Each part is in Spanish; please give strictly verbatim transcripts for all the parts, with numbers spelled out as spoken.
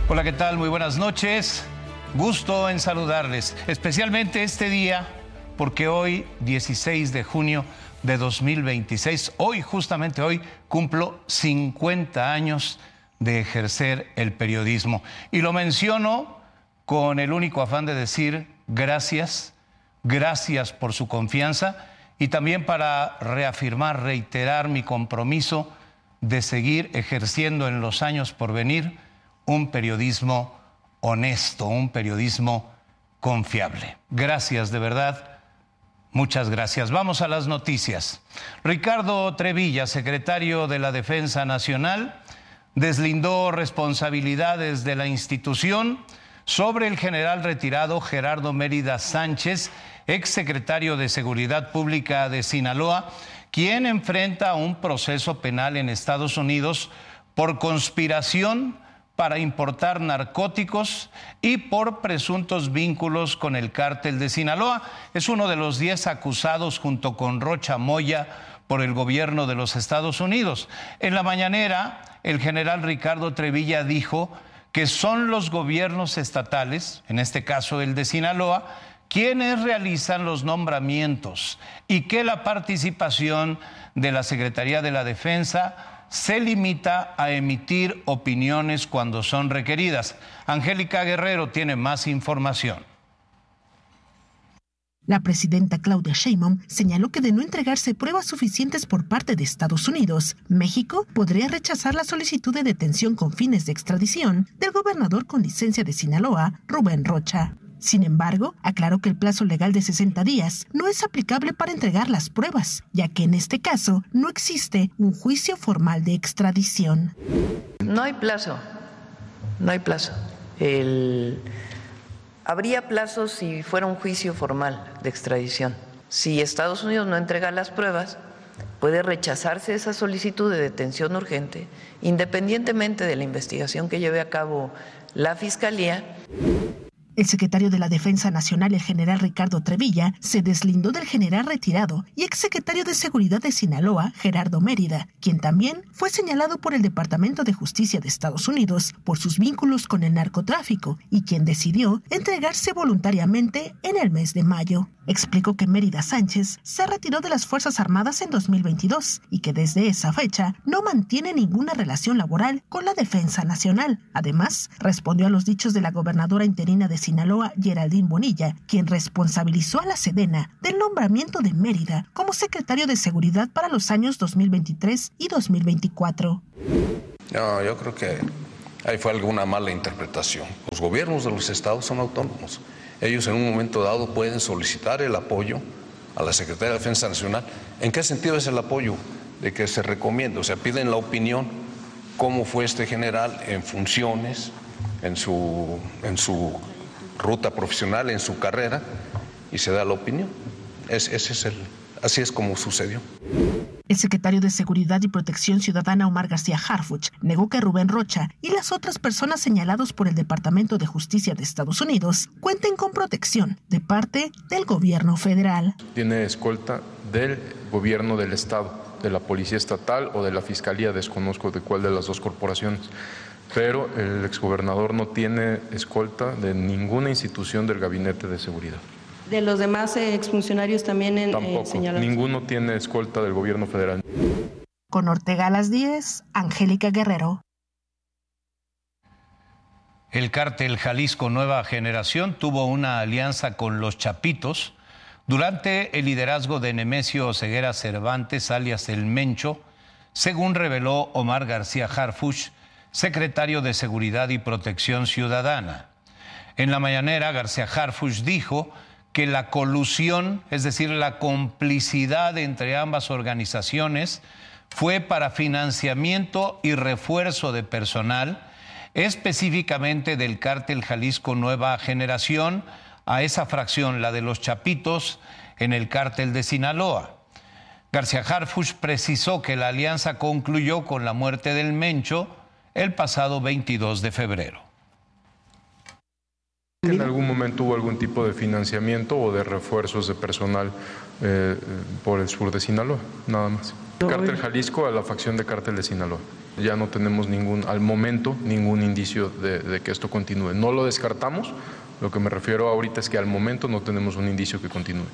Hola, ¿qué tal? Muy buenas noches. Gusto en saludarles, especialmente este día, porque hoy, dieciséis de junio de dos mil veintiséis, hoy, justamente hoy, cumplo cincuenta años de ejercer el periodismo. Y lo menciono con el único afán de decir gracias, gracias por su confianza y también para reafirmar, reiterar mi compromiso de seguir ejerciendo en los años por venir un periodismo honesto, un periodismo confiable. Gracias, de verdad, muchas gracias. Vamos a las noticias. Ricardo Trevilla, secretario de la Defensa Nacional, deslindó responsabilidades de la institución sobre el general retirado Gerardo Mérida Sánchez, exsecretario de Seguridad Pública de Sinaloa, quien enfrenta un proceso penal en Estados Unidos por conspiración para importar narcóticos y por presuntos vínculos con el cártel de Sinaloa. Es uno de los diez acusados junto con Rocha Moya por el gobierno de los Estados Unidos. En la mañanera, el general Ricardo Trevilla dijo que son los gobiernos estatales, en este caso el de Sinaloa, quienes realizan los nombramientos y que la participación de la Secretaría de la Defensa se limita a emitir opiniones cuando son requeridas. Angélica Guerrero tiene más información. La presidenta Claudia Sheinbaum señaló que de no entregarse pruebas suficientes por parte de Estados Unidos, México podría rechazar la solicitud de detención con fines de extradición del gobernador con licencia de Sinaloa, Rubén Rocha. Sin embargo, aclaró que el plazo legal de sesenta días no es aplicable para entregar las pruebas, ya que en este caso no existe un juicio formal de extradición. No hay plazo, no hay plazo. El... Habría plazo si fuera un juicio formal de extradición. Si Estados Unidos no entrega las pruebas, puede rechazarse esa solicitud de detención urgente, independientemente de la investigación que lleve a cabo la Fiscalía. El secretario de la Defensa Nacional, el general Ricardo Trevilla, se deslindó del general retirado y exsecretario de Seguridad de Sinaloa, Gerardo Mérida, quien también fue señalado por el Departamento de Justicia de Estados Unidos por sus vínculos con el narcotráfico y quien decidió entregarse voluntariamente en el mes de mayo. Explicó que Mérida Sánchez se retiró de las Fuerzas Armadas en dos mil veintidós y que desde esa fecha no mantiene ninguna relación laboral con la Defensa Nacional. Además, respondió a los dichos de la gobernadora interina de Sinaloa, Geraldine Bonilla, quien responsabilizó a la Sedena del nombramiento de Mérida como secretario de Seguridad para los años dos mil veintitrés y dos mil veinticuatro. No, yo creo que ahí fue alguna mala interpretación. Los gobiernos de los estados son autónomos. Ellos en un momento dado pueden solicitar el apoyo a la Secretaría de Defensa Nacional. ¿En qué sentido es el apoyo? De que se recomienda, o sea, piden la opinión, cómo fue este general en funciones, en su, en su ruta profesional, en su carrera, y se da la opinión. Es, ese es el, así es como sucedió. El secretario de Seguridad y Protección Ciudadana, Omar García Harfuch, negó que Rubén Rocha y las otras personas señalados por el Departamento de Justicia de Estados Unidos cuenten con protección de parte del gobierno federal. Tiene escolta del gobierno del estado, de la Policía Estatal o de la Fiscalía, desconozco de cuál de las dos corporaciones, pero el exgobernador no tiene escolta de ninguna institución del Gabinete de Seguridad. ¿De los demás eh, exfuncionarios también en, Tampoco, eh, señalados? Ninguno tiene escolta del gobierno federal. Con Ortega a las diez, Angélica Guerrero. El cártel Jalisco Nueva Generación tuvo una alianza con los Chapitos durante el liderazgo de Nemesio Ceguera Cervantes, alias El Mencho, según reveló Omar García Harfuch, secretario de Seguridad y Protección Ciudadana. En la mañanera, García Harfuch dijo que la colusión, es decir, la complicidad entre ambas organizaciones, fue para financiamiento y refuerzo de personal, específicamente del cártel Jalisco Nueva Generación, a esa fracción, la de los Chapitos, en el cártel de Sinaloa. García Harfuch precisó que la alianza concluyó con la muerte del Mencho el pasado veintidós de febrero. En algún momento hubo algún tipo de financiamiento o de refuerzos de personal eh, por el sur de Sinaloa, nada más. Cártel Jalisco a la facción de Cártel de Sinaloa. Ya no tenemos ningún, al momento, ningún indicio de, de que esto continúe. No lo descartamos, lo que me refiero ahorita es que al momento no tenemos un indicio que continúe.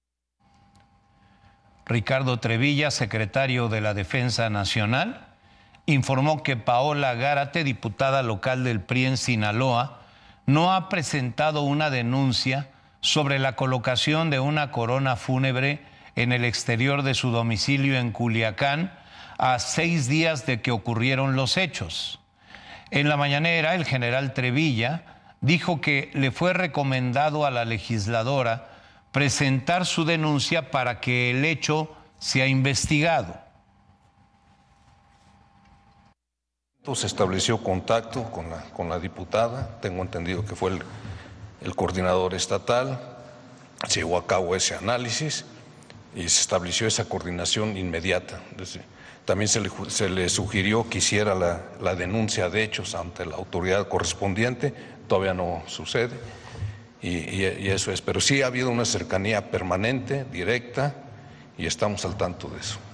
Ricardo Trevilla, secretario de la Defensa Nacional, informó que Paola Gárate, diputada local del P R I en Sinaloa, no ha presentado una denuncia sobre la colocación de una corona fúnebre en el exterior de su domicilio en Culiacán a seis días de que ocurrieron los hechos. En la mañanera, el general Trevilla dijo que le fue recomendado a la legisladora presentar su denuncia para que el hecho sea investigado. Se estableció contacto con la, con la diputada, tengo entendido que fue el, el coordinador estatal, se llevó a cabo ese análisis y se estableció esa coordinación inmediata. También se le, se le sugirió que hiciera la, la denuncia de hechos ante la autoridad correspondiente, todavía no sucede y, y, y eso es, pero sí ha habido una cercanía permanente, directa y estamos al tanto de eso.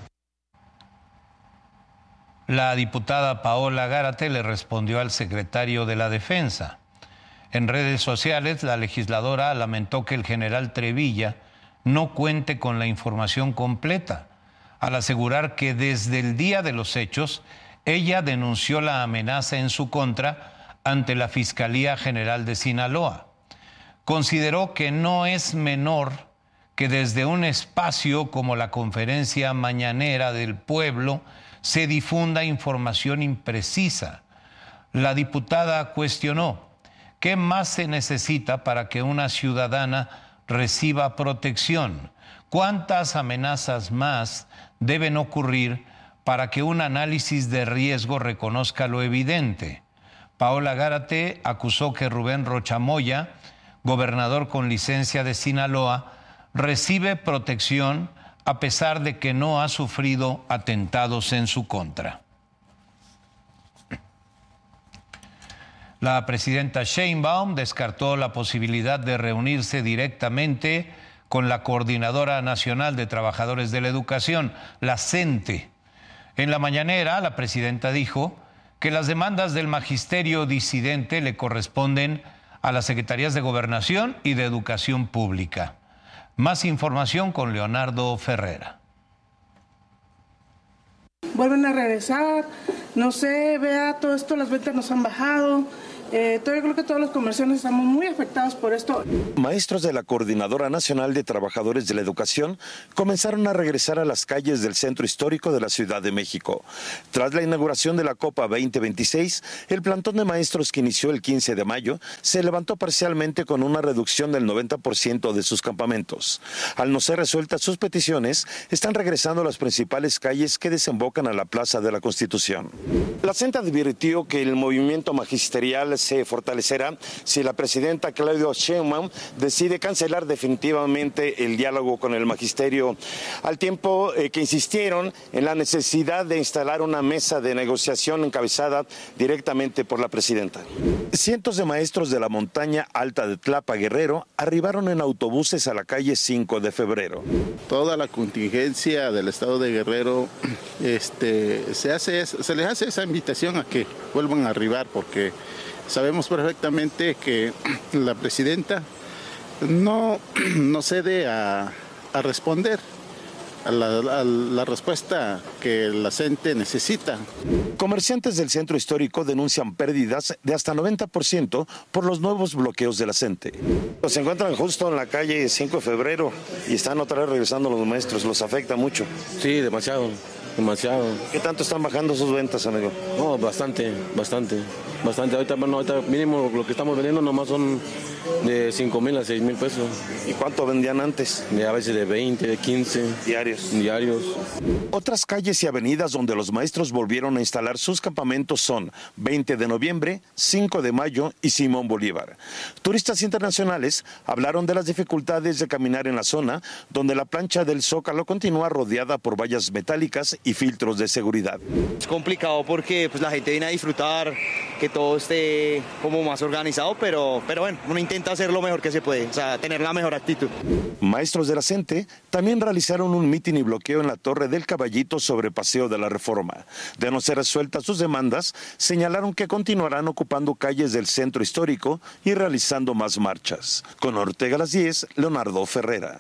La diputada Paola Gárate le respondió al secretario de la Defensa. En redes sociales, la legisladora lamentó que el general Trevilla no cuente con la información completa, al asegurar que desde el día de los hechos, ella denunció la amenaza en su contra ante la Fiscalía General de Sinaloa. Consideró que no es menor que desde un espacio como la Conferencia Mañanera del Pueblo se difunda información imprecisa. La diputada cuestionó: ¿qué más se necesita para que una ciudadana reciba protección? ¿Cuántas amenazas más deben ocurrir para que un análisis de riesgo reconozca lo evidente? Paola Gárate acusó que Rubén Rocha Moya, gobernador con licencia de Sinaloa, recibe protección a pesar de que no ha sufrido atentados en su contra. La presidenta Sheinbaum descartó la posibilidad de reunirse directamente con la Coordinadora Nacional de Trabajadores de la Educación, la CENTE. En la mañanera, la presidenta dijo que las demandas del magisterio disidente le corresponden a las Secretarías de Gobernación y de Educación Pública. Más información con Leonardo Ferrera. Vuelven a regresar, no sé, vea, todo esto, las ventas nos han bajado. Eh, yo creo que todos los comerciantes estamos muy afectados por esto. Maestros de la Coordinadora Nacional de Trabajadores de la Educación comenzaron a regresar a las calles del centro histórico de la Ciudad de México. Tras la inauguración de la Copa veinte veintiséis, el plantón de maestros que inició el quince de mayo se levantó parcialmente con una reducción del noventa por ciento de sus campamentos. Al no ser resueltas sus peticiones, están regresando a las principales calles que desembocan a la Plaza de la Constitución. La CENTE advirtió que el movimiento magisterial se fortalecerá si la presidenta Claudia Sheinbaum decide cancelar definitivamente el diálogo con el magisterio, al tiempo eh, que insistieron en la necesidad de instalar una mesa de negociación encabezada directamente por la presidenta. Cientos de maestros de la montaña alta de Tlapa, Guerrero, arribaron en autobuses a la calle cinco de febrero. Toda la contingencia del estado de Guerrero, este, se, hace, se les hace esa invitación a que vuelvan a arribar, porque sabemos perfectamente que la presidenta no, no cede a, a responder a la, a la respuesta que la CENTE necesita. Comerciantes del centro histórico denuncian pérdidas de hasta noventa por ciento por los nuevos bloqueos de la CENTE. Se encuentran justo en la calle cinco de febrero y están otra vez regresando los maestros. ¿Los afecta mucho? Sí, demasiado, demasiado. ¿Qué tanto están bajando sus ventas, amigo? No, bastante, bastante, bastante. Ahorita, bueno, ahorita mínimo lo que estamos vendiendo nomás son de cinco mil a seis mil pesos. ¿Y cuánto vendían antes? De, a veces de veinte, de quince. ¿Diarios? Diarios. Otras calles y avenidas donde los maestros volvieron a instalar sus campamentos son veinte de noviembre, cinco de mayo y Simón Bolívar. Turistas internacionales hablaron de las dificultades de caminar en la zona, donde la plancha del Zócalo continúa rodeada por vallas metálicas y filtros de seguridad. Es complicado porque pues, la gente viene a disfrutar, que todo esté como más organizado, pero, pero bueno, uno intenta hacer lo mejor que se puede, o sea, tener la mejor actitud. Maestros de la CENTE también realizaron un mitin y bloqueo en la Torre del Caballito sobre Paseo de la Reforma. De no ser resueltas sus demandas, señalaron que continuarán ocupando calles del centro histórico y realizando más marchas. Con Ortega a las diez, Leonardo Ferrera.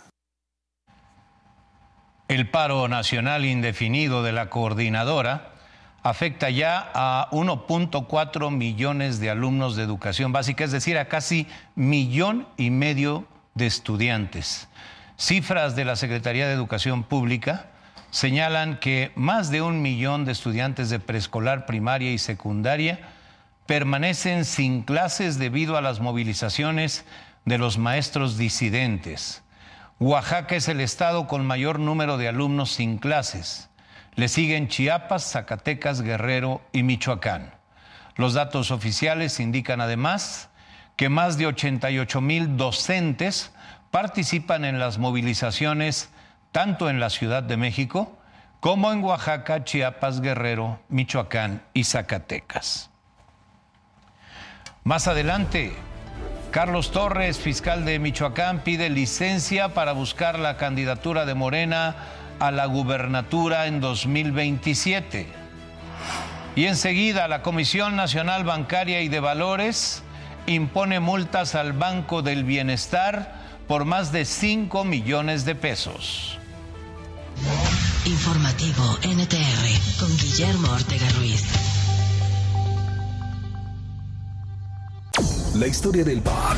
El paro nacional indefinido de la coordinadora afecta ya a uno punto cuatro millones de alumnos de educación básica, es decir, a casi millón y medio de estudiantes. Cifras de la Secretaría de Educación Pública señalan que más de un millón de estudiantes de preescolar, primaria y secundaria permanecen sin clases debido a las movilizaciones de los maestros disidentes. Oaxaca es el estado con mayor número de alumnos sin clases. Le siguen Chiapas, Zacatecas, Guerrero y Michoacán. Los datos oficiales indican además que más de ochenta y ocho mil docentes participan en las movilizaciones tanto en la Ciudad de México como en Oaxaca, Chiapas, Guerrero, Michoacán y Zacatecas. Más adelante, Carlos Torres, fiscal de Michoacán, pide licencia para buscar la candidatura de Morena a la gubernatura en dos mil veintisiete. Y enseguida, la Comisión Nacional Bancaria y de Valores impone multas al Banco del Bienestar por más de cinco millones de pesos. Informativo N T R con Guillermo Ortega Ruiz. La historia del pop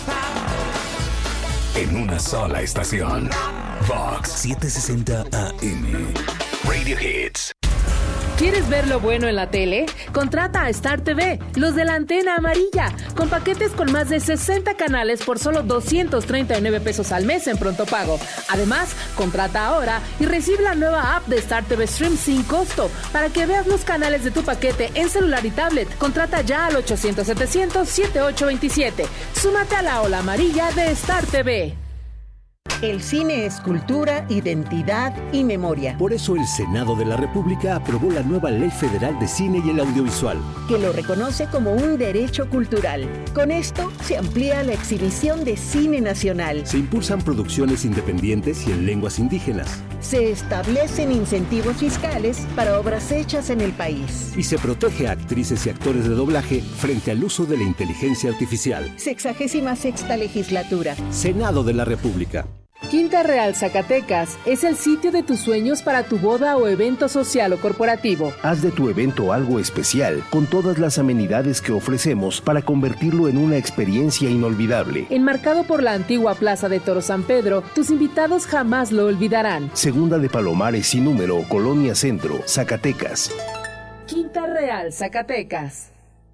en una sola estación. Vox setecientos sesenta A M. Radio Hits. ¿Quieres ver lo bueno en la tele? Contrata a Star T V, los de la antena amarilla, con paquetes con más de sesenta canales por solo doscientos treinta y nueve pesos al mes en pronto pago. Además, contrata ahora y recibe la nueva app de Star T V Stream sin costo para que veas los canales de tu paquete en celular y tablet. Contrata ya al ochocientos setecientos setenta y ocho veintisiete. Súmate a la ola amarilla de Star T V. El cine es cultura, identidad y memoria. Por eso el Senado de la República aprobó la nueva Ley Federal de Cine y el Audiovisual, que lo reconoce como un derecho cultural. Con esto se amplía la exhibición de cine nacional. Se impulsan producciones independientes y en lenguas indígenas. Se establecen incentivos fiscales para obras hechas en el país. Y se protege a actrices y actores de doblaje frente al uso de la inteligencia artificial. Sexagésima sexta legislatura. Senado de la República. Quinta Real Zacatecas es el sitio de tus sueños para tu boda o evento social o corporativo. Haz de tu evento algo especial con todas las amenidades que ofrecemos para convertirlo en una experiencia inolvidable. Enmarcado por la antigua Plaza de Toro San Pedro, tus invitados jamás lo olvidarán. Segunda de Palomares sin número, Colonia Centro, Zacatecas. Quinta Real Zacatecas.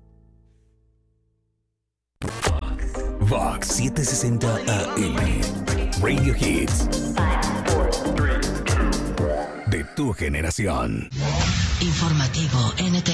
Vox setecientos sesenta A M. Radio Hits de tu generación. Informativo N T